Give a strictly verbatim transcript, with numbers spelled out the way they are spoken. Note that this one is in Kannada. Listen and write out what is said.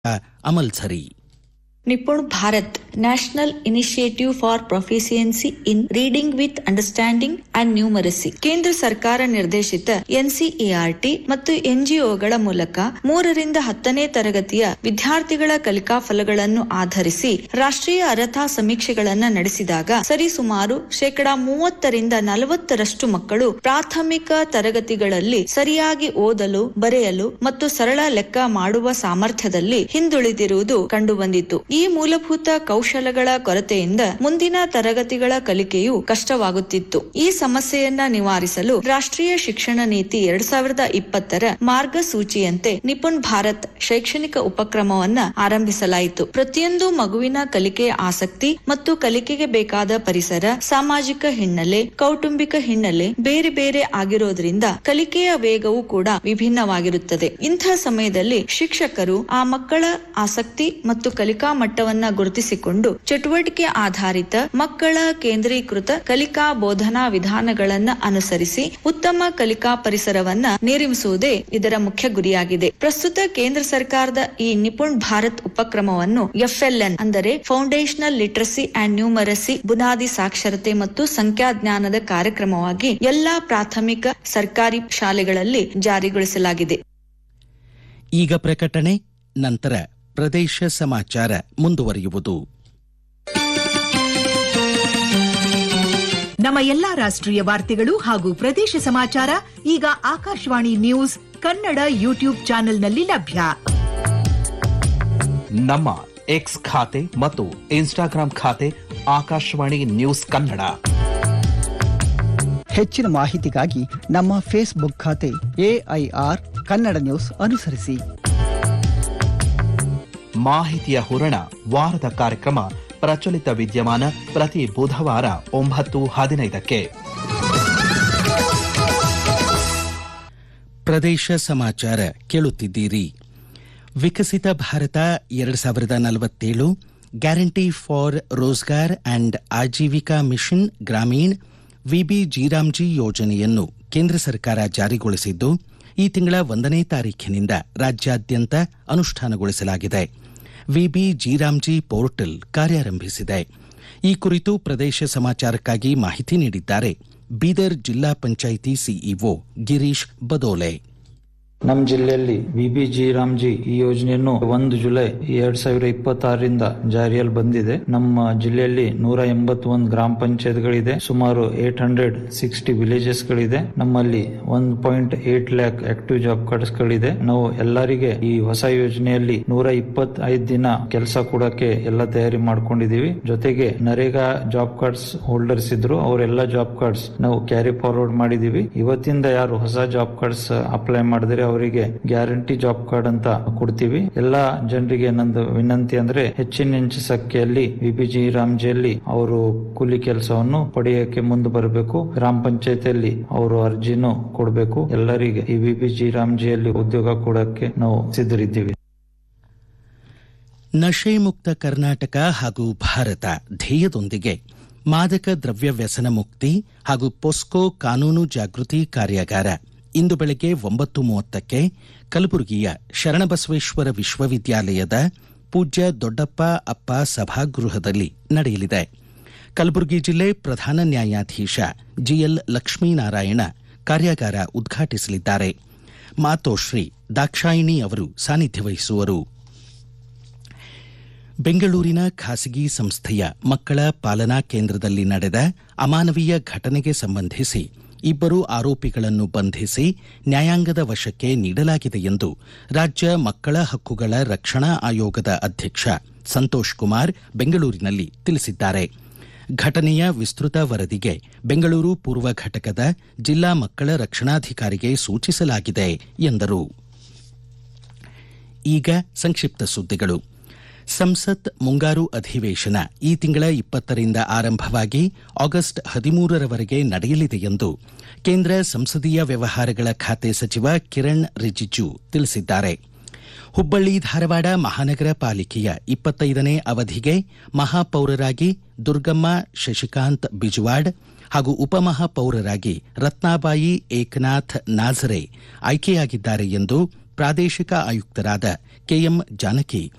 Amalsari. NIPUN Bharat national initiative for ಪ್ರೊಫಿಸಿಯನ್ಸಿ in reading with understanding and numeracy ಕೇಂದ್ರ ಸರ್ಕಾರ ನಿರ್ದೇಶಿತ ಎನ್ಸಿಇಆರ್ಟಿ ಮತ್ತು ಎನ್ಜಿಒಗಳ ಮೂಲಕ ಮೂರರಿಂದ ಹತ್ತನೇ ತರಗತಿಯ ವಿದ್ಯಾರ್ಥಿಗಳ ಕಲಿಕಾ ಫಲಗಳನ್ನು ಆಧರಿಸಿ ರಾಷ್ಟ್ರೀಯ ಅರ್ಹತಾ ಸಮೀಕ್ಷೆಗಳನ್ನು ನಡೆಸಿದಾಗ ಸರಿಸುಮಾರು ಶೇಕಡಾ ಮೂವತ್ತರಿಂದ ನಲವತ್ತರಷ್ಟು ಮಕ್ಕಳು ಪ್ರಾಥಮಿಕ ತರಗತಿಗಳಲ್ಲಿ ಸರಿಯಾಗಿ ಓದಲು ಬರೆಯಲು ಮತ್ತು ಸರಳ ಲೆಕ್ಕ ಮಾಡುವ ಸಾಮರ್ಥ್ಯದಲ್ಲಿ ಹಿಂದುಳಿದಿರುವುದು ಕಂಡುಬಂದಿತು. ಈ ಮೂಲಭೂತ ಕೌಶಲಗಳ ಕೊರತೆಯಿಂದ ಮುಂದಿನ ತರಗತಿಗಳ ಕಲಿಕೆಯು ಕಷ್ಟವಾಗುತ್ತಿತ್ತು. ಈ ಸಮಸ್ಯೆಯನ್ನ ನಿವಾರಿಸಲು ರಾಷ್ಟ್ರೀಯ ಶಿಕ್ಷಣ ನೀತಿ ಎರಡ್ ಸಾವಿರದ ಇಪ್ಪತ್ತರ ಮಾರ್ಗಸೂಚಿಯಂತೆ ನಿಪುಣ್ ಭಾರತ್ ಶೈಕ್ಷಣಿಕ ಉಪಕ್ರಮವನ್ನ ಆರಂಭಿಸಲಾಯಿತು. ಪ್ರತಿಯೊಂದು ಮಗುವಿನ ಕಲಿಕೆಯ ಆಸಕ್ತಿ ಮತ್ತು ಕಲಿಕೆಗೆ ಬೇಕಾದ ಪರಿಸರ, ಸಾಮಾಜಿಕ ಹಿನ್ನೆಲೆ, ಕೌಟುಂಬಿಕ ಹಿನ್ನೆಲೆ ಬೇರೆ ಬೇರೆ ಆಗಿರೋದ್ರಿಂದ ಕಲಿಕೆಯ ವೇಗವೂ ಕೂಡ ವಿಭಿನ್ನವಾಗಿರುತ್ತದೆ. ಇಂಥ ಸಮಯದಲ್ಲಿ ಶಿಕ್ಷಕರು ಆ ಮಕ್ಕಳ ಆಸಕ್ತಿ ಮತ್ತು ಕಲಿಕಾ ಮಟ್ಟವನ್ನ ಗುರುತಿಸಿಕೊಂಡು ಚಟುವಟಿಕೆ ಆಧಾರಿತ ಮಕ್ಕಳ ಕೇಂದ್ರೀಕೃತ ಕಲಿಕಾ ಬೋಧನಾ ವಿಧಾನಗಳನ್ನ ಅನುಸರಿಸಿ ಉತ್ತಮ ಕಲಿಕಾ ಪರಿಸರವನ್ನ ನಿರ್ಮಿಸುವುದೇ ಇದರ ಮುಖ್ಯ ಗುರಿಯಾಗಿದೆ. ಪ್ರಸ್ತುತ ಕೇಂದ್ರ ಸರ್ಕಾರದ ಈ ನಿಪುಣ್ ಭಾರತ್ ಉಪಕ್ರಮವನ್ನು ಎಫ್ಎಲ್ಎನ್ ಅಂದರೆ ಫೌಂಡೇಶನಲ್ ಲಿಟರಸಿ ಅಂಡ್ ನ್ಯೂಮರಸಿ ಬುನಾದಿ ಸಾಕ್ಷರತೆ ಮತ್ತು ಸಂಖ್ಯಾಜ್ಞಾನದ ಕಾರ್ಯಕ್ರಮವಾಗಿ ಎಲ್ಲಾ ಪ್ರಾಥಮಿಕ ಸರ್ಕಾರಿ ಶಾಲೆಗಳಲ್ಲಿ ಜಾರಿಗೊಳಿಸಲಾಗಿದೆ. ಈಗ ಪ್ರಕಟಣೆ, ನಂತರ ಪ್ರದೇಶ ಸಮಾಚಾರ ಮುಂದುವರಿಯುವುದು. ನಮ್ಮ ಎಲ್ಲಾ ರಾಷ್ಟ್ರೀಯ ವಾರ್ತೆಗಳು ಹಾಗೂ ಪ್ರದೇಶ ಸಮಾಚಾರ ಈಗ ಆಕಾಶವಾಣಿ ನ್ಯೂಸ್ ಕನ್ನಡ ಯೂಟ್ಯೂಬ್ ಚಾನೆಲ್ನಲ್ಲಿ ಲಭ್ಯ. ನಮ್ಮ ಎಕ್ಸ್ ಖಾತೆ ಮತ್ತು ಇನ್ಸ್ಟಾಗ್ರಾಂ ಖಾತೆ ಆಕಾಶವಾಣಿ ನ್ಯೂಸ್ ಕನ್ನಡ. ಹೆಚ್ಚಿನ ಮಾಹಿತಿಗಾಗಿ ನಮ್ಮ ಫೇಸ್ಬುಕ್ ಖಾತೆ ಎಐಆರ್ ಕನ್ನಡ ನ್ಯೂಸ್ ಅನುಸರಿಸಿ. ಮಾಹಿತಿಯ ಹೂರಣ ವಾರದ ಕಾರ್ಯಕ್ರಮ ಪ್ರಚಲಿತ ವಿದ್ಯಮಾನ ಪ್ರತಿ ಬುಧವಾರ ಒಂಬತ್ತು ಹದಿನೈದಕ್ಕೆ. ಪ್ರದೇಶ ಸಮಾಚಾರ ಕೇಳುತ್ತಿದ್ದೀರಿ. ವಿಕಸಿತ ಭಾರತ ಎರಡು ಸಾವಿರದ ನಲವತ್ತೇಳು guarantee for Rozgar and Aajeevika mission Gramin VB G RAM G ಯೋಜನೆಯನ್ನು ಕೇಂದ್ರ ಸರ್ಕಾರ ಜಾರಿಗೊಳಿಸಿದ್ದು ಈ ತಿಂಗಳ ಒಂದನೇ ತಾರೀಖಿನಿಂದ ರಾಜ್ಯಾದ್ಯಂತ ಅನುಷ್ಠಾನಗೊಳಿಸಲಾಗಿದೆ. VB G RAM G portal ಕಾರ್ಯಾರಂಭಿಸಿದೆ. ಈ ಕುರಿತು ಪ್ರದೇಶ ಸಮಾಚಾರಕ್ಕಾಗಿ ಮಾಹಿತಿ ನೀಡಿದ್ದಾರೆ ಬೀದರ್ ಜಿಲ್ಲಾ ಪಂಚಾಯಿತಿ ಸಿಇಒ ಗಿರೀಶ್ ಬದೋಲೆ. ನಮ್ಮ ಜಿಲ್ಲೆಯಲ್ಲಿ ವಿಬಿ ಜಿರಾಮ್ಜಿ ಈ ಯೋಜನೆಯನ್ನು ಒಂದು ಜುಲೈ ಎರಡ್ ಸಾವಿರದ ಇಪ್ಪತ್ತಾರರಿಂದ ಜಾರಿಯಲ್ಲಿ ಬಂದಿದೆ. ನಮ್ಮ ಜಿಲ್ಲೆಯಲ್ಲಿ ನೂರ ಎಂಬತ್ತೊಂದು ಗ್ರಾಮ ಪಂಚಾಯತ್ಗಳಿದೆ, ಸುಮಾರು ಏಟ್ ಹಂಡ್ರೆಡ್ ಸಿಕ್ಸ್ಟಿ ವಿಲೇಜಸ್ ಗಳಿದೆ. ನಮ್ಮಲ್ಲಿ one point eight lac active job cards ಗಳಿದೆ. ನಾವು ಎಲ್ಲರಿಗೆ ಈ ಹೊಸ ಯೋಜನೆಯಲ್ಲಿ ನೂರ ಇಪ್ಪತ್ತೈದು ದಿನ ಕೆಲಸ ಕೊಡಕ್ಕೆ ಎಲ್ಲ ತಯಾರಿ ಮಾಡ್ಕೊಂಡಿದೀವಿ. ಜೊತೆಗೆ ನರೇಗಾ ಜಾಬ್ ಕಾರ್ಡ್ಸ್ ಹೋಲ್ಡರ್ಸ್ ಇದ್ರು, ಅವರೆಲ್ಲ ಜಾಬ್ ಕಾರ್ಡ್ಸ್ ನಾವು ಕ್ಯಾರಿ ಫಾರ್ವರ್ಡ್ ಮಾಡಿದೀವಿ. ಇವತ್ತಿಂದ ಯಾರು ಹೊಸ ಜಾಬ್ ಕಾರ್ಡ್ಸ್ ಅಪ್ಲೈ ಮಾಡಿದ್ರೆ ಅವರಿಗೆ ಗ್ಯಾರಂಟಿ ಜಾಬ್ ಕಾರ್ಡ್ ಅಂತ ಕೊಡ್ತೀವಿ. ಎಲ್ಲಾ ಜನರಿಗೆ ನಂದು ವಿನಂತಿ ಅಂದ್ರೆ ಹೆಚ್ಚಿನ ಹೆಚ್ಚು ಸಂಖ್ಯೆಯಲ್ಲಿ ವಿಬಿಜಿ ರಾಮ್ಜಿಯಲ್ಲಿ ಅವರು ಕೂಲಿ ಕೆಲಸವನ್ನು ಪಡೆಯಕ್ಕೆ ಮುಂದೆ ಬರಬೇಕು. ಗ್ರಾಮ ಪಂಚಾಯತಿಯಲ್ಲಿ ಅವರು ಅರ್ಜಿನೂ ಕೊಡಬೇಕು. ಎಲ್ಲರಿಗೆ ಈ ವಿಬಿಜಿ ರಾಮ್ಜಿಯಲ್ಲಿ ಉದ್ಯೋಗ ಕೊಡಕ್ಕೆ ನಾವು ಸಿದ್ಧರಿದ್ದೀವಿ. ನಶೆ ಮುಕ್ತ ಕರ್ನಾಟಕ ಹಾಗೂ ಭಾರತ ಧ್ಯೇಯದೊಂದಿಗೆ ಮಾದಕ ದ್ರವ್ಯ ವ್ಯಸನ ಮುಕ್ತಿ ಹಾಗೂ ಪೊಸ್ಕೋ ಕಾನೂನು ಜಾಗೃತಿ ಕಾರ್ಯಾಗಾರ ಇಂದು ಬೆಳಗ್ಗೆ ಒಂಬತ್ತು ಮೂವತ್ತಕ್ಕೆ ಕಲಬುರಗಿಯ ಶರಣಬಸವೇಶ್ವರ ವಿಶ್ವವಿದ್ಯಾಲಯದ ಪೂಜ್ಯ ದೊಡ್ಡಪ್ಪ ಅಪ್ಪ ಸಭಾಗೃಹದಲ್ಲಿ ನಡೆಯಲಿದೆ. ಕಲಬುರಗಿ ಜಿಲ್ಲೆ ಪ್ರಧಾನ ನ್ಯಾಯಾಧೀಶ ಜಿಎಲ್ ಲಕ್ಷ್ಮೀನಾರಾಯಣ ಕಾರ್ಯಾಗಾರ ಉದ್ಘಾಟಿಸಲಿದ್ದಾರೆ. ಮಾತೋಶ್ರೀ ದಾಕ್ಷಾಯಿಣಿ ಅವರು ಸಾನ್ನಿಧ್ಯ ವಹಿಸುವರು. ಬೆಂಗಳೂರಿನ ಖಾಸಗಿ ಸಂಸ್ಥೆಯ ಮಕ್ಕಳ ಪಾಲನಾ ಕೇಂದ್ರದಲ್ಲಿ ನಡೆದ ಅಮಾನವೀಯ ಘಟನೆಗೆ ಸಂಬಂಧಿಸಿ ಇಬ್ಬರು ಆರೋಪಿಗಳನ್ನು ಬಂಧಿಸಿ ನ್ಯಾಯಾಂಗದ ವಶಕ್ಕೆ ನೀಡಲಾಗಿದೆ ಎಂದು ರಾಜ್ಯ ಮಕ್ಕಳ ಹಕ್ಕುಗಳ ರಕ್ಷಣಾ ಆಯೋಗದ ಅಧ್ಯಕ್ಷ ಸಂತೋಷ್ ಕುಮಾರ್ ಬೆಂಗಳೂರಿನಲ್ಲಿ ತಿಳಿಸಿದ್ದಾರೆ. ಘಟನೆಯ ವಿಸ್ತೃತ ವರದಿಗೆ ಬೆಂಗಳೂರು ಪೂರ್ವ ಘಟಕದ ಜಿಲ್ಲಾ ಮಕ್ಕಳ ರಕ್ಷಣಾಧಿಕಾರಿಗೆ ಸೂಚಿಸಲಾಗಿದೆ ಎಂದರು. ಈಗ ಸಂಕ್ಷಿಪ್ತ ಸುದ್ದಿಗಳು. ಸಂಸತ್ ಮುಂಗಾರು ಅಧಿವೇಶನ ಈ ತಿಂಗಳ ಇಪ್ಪತ್ತರಿಂದ ಆರಂಭವಾಗಿ ಆಗಸ್ಟ್ ಹದಿಮೂರರವರೆಗೆ ನಡೆಯಲಿದೆ ಎಂದು ಕೇಂದ್ರ ಸಂಸದೀಯ ವ್ಯವಹಾರಗಳ ಖಾತೆ ಸಚಿವ ಕಿರಣ್ ರಿಜಿಜು ತಿಳಿಸಿದ್ದಾರೆ. ಹುಬ್ಬಳ್ಳಿ ಧಾರವಾಡ ಮಹಾನಗರ ಪಾಲಿಕೆಯ ಇಪ್ಪತ್ತೈದನೇ ಅವಧಿಗೆ ಮಹಾಪೌರರಾಗಿ ದುರ್ಗಮ್ಮ ಶಶಿಕಾಂತ್ ಬಿಜವಾಡ್ ಹಾಗೂ ಉಪಮಹಾಪೌರರಾಗಿ ರತ್ನಾಬಾಯಿ ಏಕನಾಥ್ ನಾಝರೆ ಆಯ್ಕೆಯಾಗಿದ್ದಾರೆ ಎಂದು ಪ್ರಾದೇಶಿಕ ಆಯುಕ್ತರಾದ ಕೆಎಂ ಜಾನಕಿ